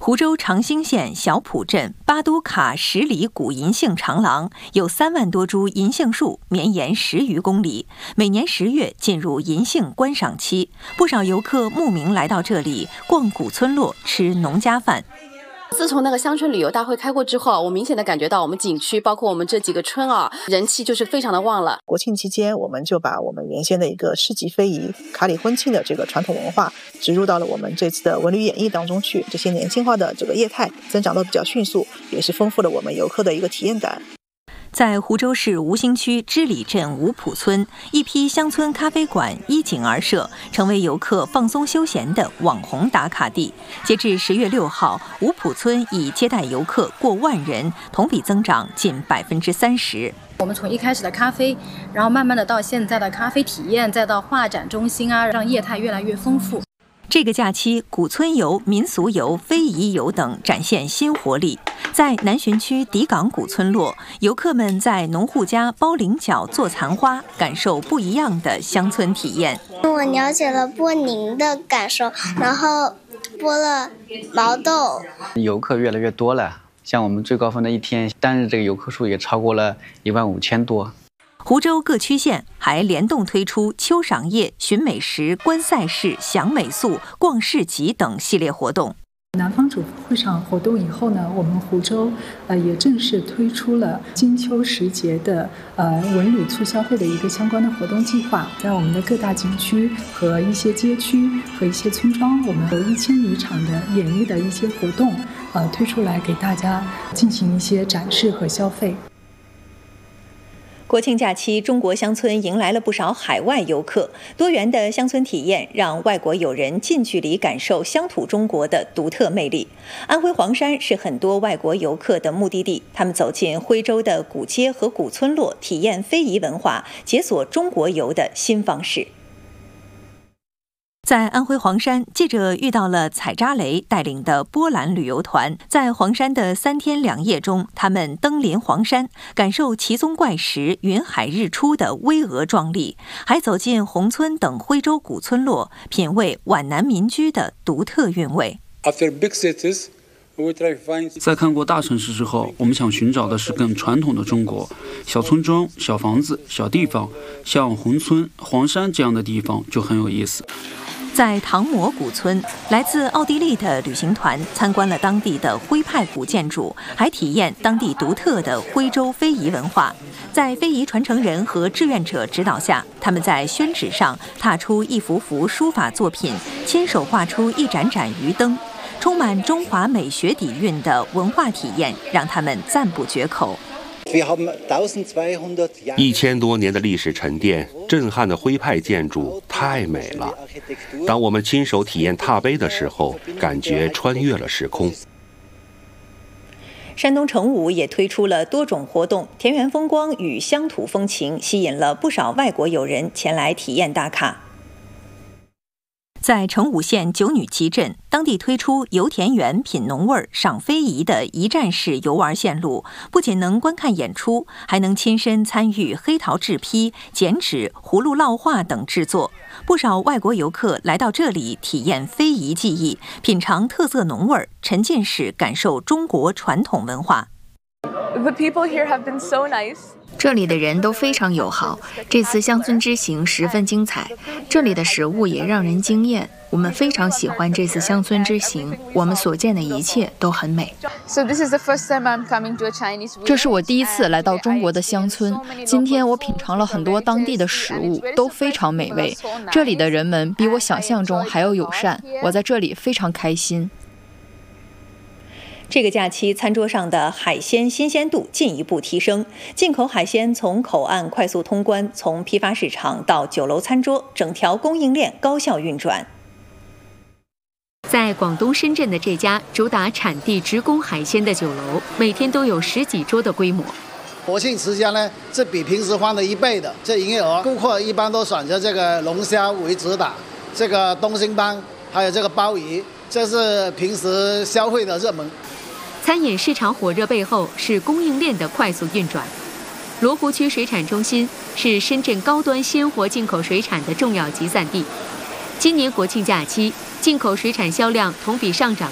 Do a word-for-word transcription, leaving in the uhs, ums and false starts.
湖州长兴县小浦镇巴都卡十里古银杏长廊有三万多株银杏树，绵延十余公里。每年十月进入银杏观赏期，不少游客慕名来到这里逛古村落，吃农家饭。 自从那个乡村旅游大会开过之后，我明显的感觉到我们景区，包括我们这几个村啊，人气就是非常的旺了。 国庆期间，我们就把我们原先的一个市集非遗、卡里婚庆的这个传统文化植入到了我们这次的文旅演艺当中去。这些年轻化的这个业态增长都比较迅速，也是丰富了我们游客的一个体验感。 在湖州市吴兴区织里镇五浦村，一批乡村咖啡馆依景而设，成为游客放松休闲的网红打卡地。截至十月六号，五浦村已接待游客过万人，同比增长近百分之三十。 我们从一开始的咖啡，然后慢慢的到现在的咖啡体验，再到画展中心啊，让业态越来越丰富。 这个假期，古村游、民俗游、非遗游等展现新活力。在南浔区底港古村落，游客们在农户家包菱角、做残花，感受不一样的乡村体验。 我了解了剥泥的感受，然后剥了毛豆。 游客越来越多了，像我们最高峰的一天，单日这个游客数也超过了一万五千多。 湖州各区县还联动推出秋赏叶、寻美食、观赛事、享美宿、逛市集等系列活动。 南方主会场活动以后呢，我们湖州呃也正式推出了金秋时节的呃文旅促销会的一个相关的活动计划，在我们的各大景区和一些街区和一些村庄，我们有一千余场的演艺的一些活动呃推出来给大家进行一些展示和消费。 国庆假期，中国乡村迎来了不少海外游客。多元的乡村体验让外国友人近距离感受乡土中国的独特魅力。安徽黄山是很多外国游客的目的地，他们走进徽州的古街和古村落，体验非遗文化，解锁中国游的新方式。在安徽黄山，记者遇到了采扎雷带领的波兰旅游团。在黄山的三天两夜中，他们登临黄山，感受奇松怪石、云海日出的巍峨壮丽，还走进宏村等徽州古村落，品味皖南民居的独特韵味。 在看过大城市之后，我们想寻找的是更传统的中国，小村庄、小房子、小地方，像宏村、黄山这样的地方就很有意思。 在唐模古村，来自奥地利的旅行团参观了当地的徽派古建筑，还体验当地独特的徽州非遗文化。在非遗传承人和志愿者指导下，他们在宣纸上踏出一幅幅书法作品，亲手画出一盏盏鱼灯，充满中华美学底蕴的文化体验让他们赞不绝口。 一千多年的历史沉淀，震撼的徽派建筑太美了。当我们亲手体验踏碑的时候，感觉穿越了时空。 山东成武也推出了多种活动，田园风光与乡土风情吸引了不少外国友人前来体验打卡。在成武县九女集镇，当地推出游田园、品农味、赏非遗的一站式游玩线路，不仅能观看演出，还能亲身参与黑陶制坯、剪纸、葫芦烙画等制作。不少外国游客来到这里体验非遗技艺，品尝特色农味，沉浸式感受中国传统文化。 The people here have been so nice. 这里的人都非常友好，这次乡村之行十分精彩，这里的食物也让人惊艳。我们非常喜欢这次乡村之行，我们所见的一切都很美。 这是我第一次来到中国的乡村，今天我品尝了很多当地的食物，都非常美味。这里的人们比我想象中还要友善，我在这里非常开心。 这个假期，餐桌上的海鲜新鲜度进一步提升，进口海鲜从口岸快速通关，从批发市场到酒楼餐桌，整条供应链高效运转。在广东深圳的这家主打产地直供海鲜的酒楼，每天都有十几桌的规模。 国庆期间呢，是比平时翻了一倍的这营业额，顾客一般都选择这个龙虾为主打，这个东星斑，还有这个鲍鱼，这是平时消费的热门。 餐饮市场火热背后是供应链的快速运转。罗湖区水产中心是深圳高端鲜活进口水产的重要集散地。今年国庆假期，进口水产销量同比上涨